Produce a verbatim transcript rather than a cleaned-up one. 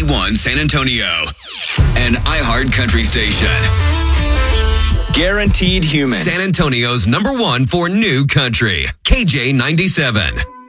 ninety-one San Antonio, an iHeart country station. Guaranteed Human. San Antonio's number one for new country. K J ninety-seven.